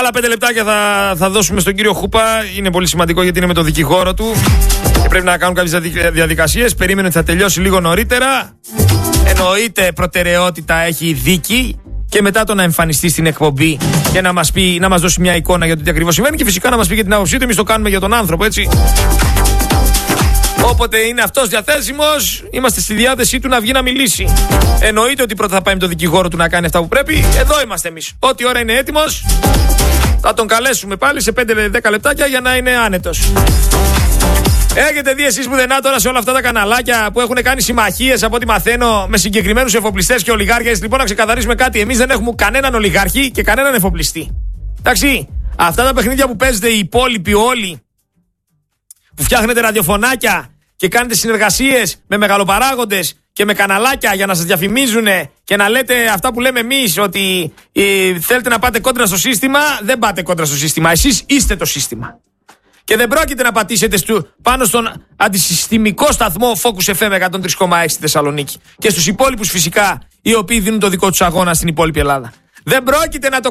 Άλλα 5 λεπτάκια θα δώσουμε στον κύριο Χούπα. Είναι πολύ σημαντικό γιατί είναι με το δικηγόρο του και πρέπει να κάνουν κάποιες διαδικασίες. Περίμενε ότι θα τελειώσει λίγο νωρίτερα. Εννοείται προτεραιότητα έχει η δίκη. Και μετά το να εμφανιστεί στην εκπομπή και να μας δώσει μια εικόνα για το τι ακριβώς συμβαίνει. Και φυσικά να μας πει και την άποψή του. Εμείς το κάνουμε για τον άνθρωπο, έτσι. Όποτε είναι αυτός διαθέσιμος, είμαστε στη διάθεσή του να βγει να μιλήσει. Εννοείται ότι πρώτα θα πάει με τον δικηγόρο του να κάνει αυτά που πρέπει. Εδώ είμαστε εμείς. Ό,τι ώρα είναι έτοιμος, θα τον καλέσουμε πάλι σε 5-10 λεπτάκια για να είναι άνετος. Έχετε δει εσείς πουθενά τώρα σε όλα αυτά τα καναλάκια που έχουν κάνει συμμαχίες, από ό,τι μαθαίνω, με συγκεκριμένους εφοπλιστές και ολιγάρχες? Λοιπόν, να ξεκαθαρίσουμε κάτι. Εμείς δεν έχουμε κανέναν ολιγάρχη και κανέναν εφοπλιστή. Εντάξει, αυτά τα παιχνίδια που παίζετε οι υπόλοιποι όλοι, που φτιάχνετε ραδιοφωνάκια και κάνετε συνεργασίες με μεγαλοπαράγοντες και με καναλάκια για να σας διαφημίζουν και να λέτε αυτά που λέμε εμείς, ότι θέλετε να πάτε κόντρα στο σύστημα, δεν πάτε κόντρα στο σύστημα. Εσείς είστε το σύστημα. Και δεν πρόκειται να πατήσετε πάνω στον αντισυστημικό σταθμό Focus FM 103,6 στη Θεσσαλονίκη και στους υπόλοιπους φυσικά, οι οποίοι δίνουν το δικό τους αγώνα στην υπόλοιπη Ελλάδα. Δεν πρόκειται να το